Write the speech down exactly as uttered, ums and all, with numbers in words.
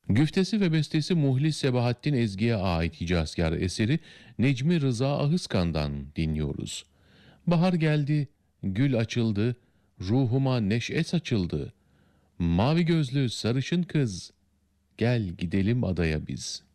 Güftesi ve bestesi Muhlis Sebahattin Ezgi'ye ait Hicazkar eseri Necmi Rıza Ahıskan'dan dinliyoruz. Bahar geldi, gül açıldı, ruhuma neşe saçıldı. Mavi gözlü sarışın kız, gel gidelim adaya biz.